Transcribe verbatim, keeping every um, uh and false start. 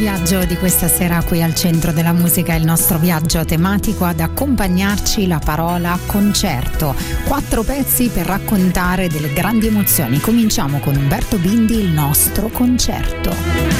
viaggio di questa sera qui al Centro della Musica, il nostro viaggio tematico, ad accompagnarci la parola concerto. Quattro pezzi per raccontare delle grandi emozioni. Cominciamo con Umberto Bindi, Il nostro concerto.